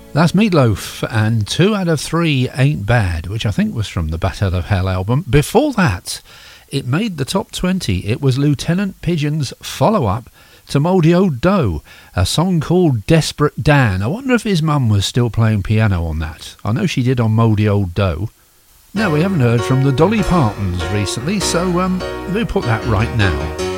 That's Meatloaf and 2 out of 3 Ain't Bad, which I think was from the Bat Out of Hell album. Before that, it made the top 20. It was Lieutenant Pigeon's follow-up to Mouldy Old Dough, a song called Desperate Dan. I wonder if his mum was still playing piano on that. I know she did on Mouldy Old Dough. Now, we haven't heard from the Dolly Partons recently, so we'll put that right now.